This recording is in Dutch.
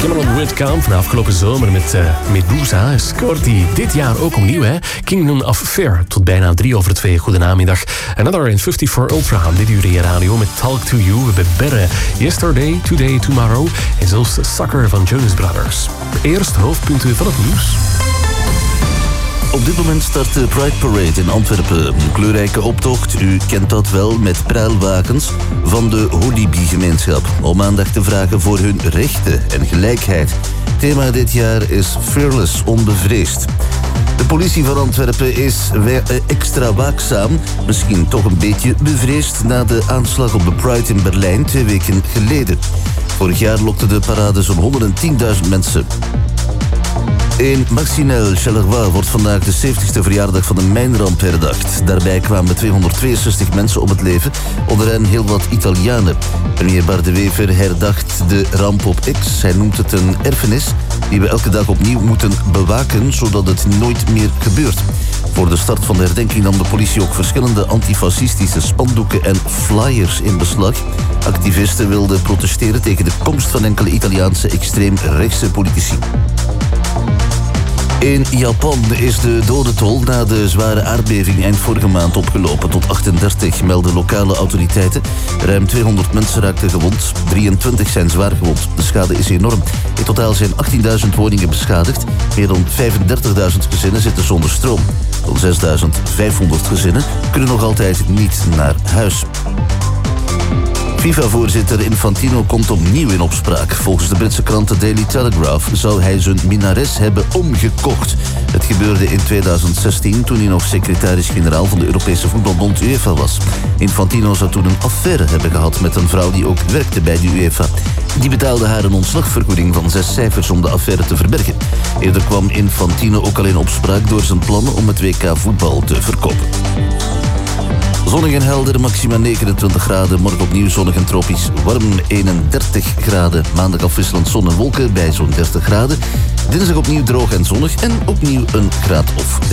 Cameron Whitcomb van de afgelopen zomer met Medusa scoort hij dit jaar ook opnieuw. Hè? Kingdom of Fear tot bijna 2:03. Goedenamiddag. Another in 54 Ultra. Dit uur in je radio met Talk to You. We hebben Berre, Yesterday, Today, Tomorrow en zelfs Sucker van Jonas Brothers. Eerst hoofdpunten van het nieuws. Op dit moment start de Pride Parade in Antwerpen. Een kleurrijke optocht, u kent dat wel, met pruilwagens van de Holibi-gemeenschap. Om aandacht te vragen voor hun rechten en gelijkheid. Thema dit jaar is Fearless, onbevreesd. De politie van Antwerpen is extra waakzaam, misschien toch een beetje bevreesd na de aanslag op de Pride in Berlijn 2 weken geleden. Vorig jaar lokte de parade zo'n 110.000 mensen. In Marcinelle-Charleroi wordt vandaag de 70ste verjaardag van de mijnramp herdacht. Daarbij kwamen 262 mensen om het leven, onder hen heel wat Italianen. Premier Bart de Wever herdacht de ramp op X. Hij noemt het een erfenis die we elke dag opnieuw moeten bewaken, zodat het nooit meer gebeurt. Voor de start van de herdenking nam de politie ook verschillende antifascistische spandoeken en flyers in beslag. Activisten wilden protesteren tegen de komst van enkele Italiaanse extreemrechtse politici. In Japan is de dodentol na de zware aardbeving eind vorige maand opgelopen tot 38, melden lokale autoriteiten. Ruim 200 mensen raakten gewond, 23 zijn zwaar gewond. De schade is enorm. In totaal zijn 18.000 woningen beschadigd. Meer dan 35.000 gezinnen zitten zonder stroom. Zo'n 6.500 gezinnen kunnen nog altijd niet naar huis. FIFA-voorzitter Infantino komt opnieuw in opspraak. Volgens de Britse krant The Daily Telegraph zou hij zijn minnares hebben omgekocht. Het gebeurde in 2016 toen hij nog secretaris-generaal van de Europese voetbalbond UEFA was. Infantino zou toen een affaire hebben gehad met een vrouw die ook werkte bij de UEFA. Die betaalde haar een ontslagvergoeding van 6 cijfers om de affaire te verbergen. Eerder kwam Infantino ook al in opspraak door zijn plannen om het WK voetbal te verkopen. Zonnig en helder, maxima 29 graden. Morgen opnieuw zonnig en tropisch warm, 31 graden. Maandag afwisselend zon en wolken bij zo'n 30 graden. Dinsdag opnieuw droog en zonnig en opnieuw een graad of 30.